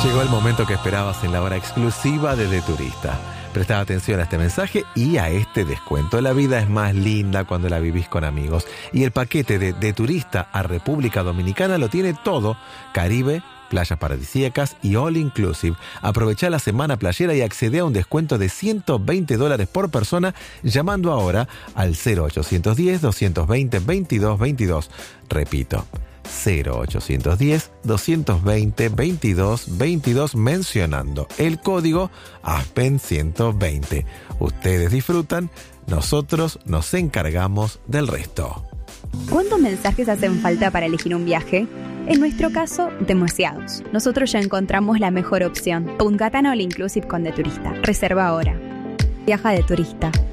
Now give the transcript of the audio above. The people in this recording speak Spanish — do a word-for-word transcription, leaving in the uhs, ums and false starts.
Llegó el momento que esperabas en la hora exclusiva de De Turista. Presta atención a este mensaje y a este descuento. La vida es más linda cuando la vivís con amigos. Y el paquete de De Turista a República Dominicana lo tiene todo. Caribe, playas paradisíacas y all inclusive. Aprovecha la semana playera y accede a un descuento de ciento veinte dólares por persona llamando ahora al cero ochocientos diez, doscientos veinte, veintidós veintidós. Repito, cero ochocientos diez, doscientos veinte, veintidós veintidós mencionando el código Aspen ciento veinte. Ustedes disfrutan, nosotros nos encargamos del resto. ¿Cuántos mensajes hacen falta para elegir un viaje? En nuestro caso, demasiados. Nosotros ya encontramos la mejor opción. Punta Cana All Inclusive con De Turista. Reserva ahora. Viaja De Turista.